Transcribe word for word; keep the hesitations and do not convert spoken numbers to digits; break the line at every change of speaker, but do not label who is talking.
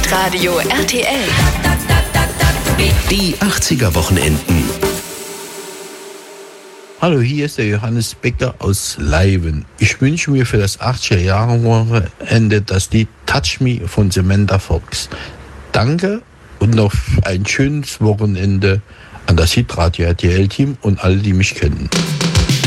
Hitradio R T L.
Die achtziger-Wochenenden.
Hallo, hier ist der Johannes Becker aus Leiven. Ich wünsche mir für das achtziger-Jahre-Wochenende das Lied Touch Me von Samantha Fox. Danke und noch ein schönes Wochenende an das Hitradio R T L-Team und alle, die mich kennen.